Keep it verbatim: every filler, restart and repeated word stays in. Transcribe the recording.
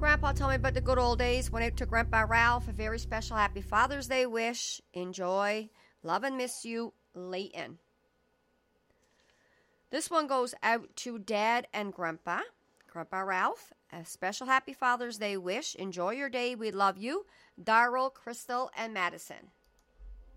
Grandpa told me about the good old days when it took Grandpa Ralph. A very special happy Father's Day wish. Enjoy. Love and miss you, Leighton. This one goes out to Dad and Grandpa. Grandpa Ralph, a special happy Father's Day wish. Enjoy your day. We love you. Darrell, Crystal, and Madison.